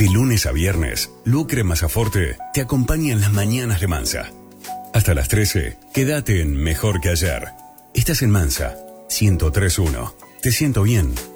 De lunes a viernes, Lucre Masaforte te acompaña en las mañanas de Mansa. Hasta las 13, quédate en Mejor que Ayer. Estás en Mansa, 103.1. Te siento bien.